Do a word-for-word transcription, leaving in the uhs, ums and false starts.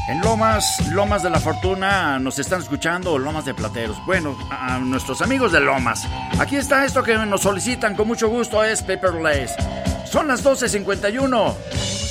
En Lomas, Lomas de la Fortuna, nos están escuchando, o Lomas de Plateros. Bueno, a, a nuestros amigos de Lomas. Aquí está esto que nos solicitan con mucho gusto, es Paper Lace. Son las doce cincuenta y uno.